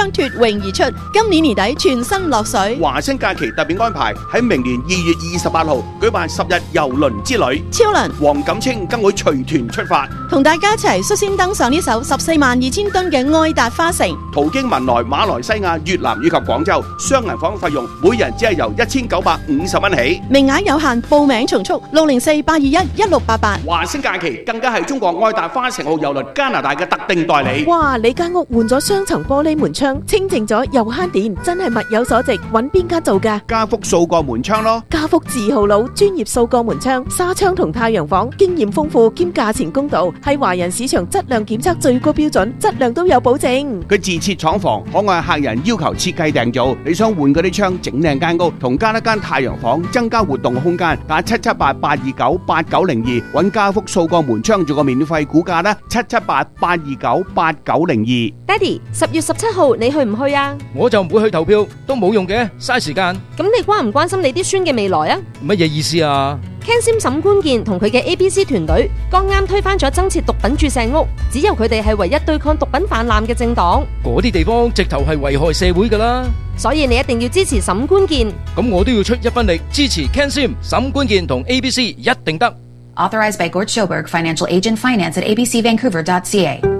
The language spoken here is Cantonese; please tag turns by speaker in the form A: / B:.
A: 將脫穎而出，今年年底全身落水。
B: 華星假期特別安排喺明年2月28號舉辦10日郵輪之旅，
A: 超輪
B: 黃錦清更會隨團出發，
A: 同大家一齊率先登上呢艘142000噸嘅愛達花城，
B: 途經文萊、馬來西亞、越南以及廣州，雙人房費用每人只係由1950蚊起，
A: 名額有限，報名從速604-821-1688。
B: 華星假期更加係中國愛達花城號郵輪加拿大嘅特定代理。
C: 哇！你間屋換咗雙層玻璃門窗，清淨咗又慳電，真係物有所值。揾邊間做㗎？
B: 加福數個門窗咯，
C: 加福字號佬，專業數個門窗、紗窗同太陽房，經驗豐富兼價錢公道，係華人市場質量檢測最高標準，質量都有保證。
B: 佢自設廠房，可按客人要求設計訂造。你想換嗰啲窗，整靚間屋，同加一間太陽房，增加活動空間，打778-829-8902，揾加福數個門窗做個免費估價啦，778-829-8902。
D: 爹哋，10月17號你去唔去啊？
E: 我就唔會去投票，都冇用嘅，嘥時間。
D: 咁你關唔關心你啲孫嘅未來啊？
E: 乜嘢意思啊
D: ？Ken Sim 沈官健同佢嘅 ABC 團隊剛啱推翻咗增設毒品注射屋，只有佢哋係唯一對抗毒品氾濫嘅政黨。
E: 嗰啲地方直頭係危害社會㗎啦，
D: 所以你一定要支持沈官健。
E: 咁我都要出一分力支持 Ken Sim 沈官健同 ABC 一定得。
F: Authorized by Gort Schoberg, Financial Agent, Finance at abcvancouver.ca.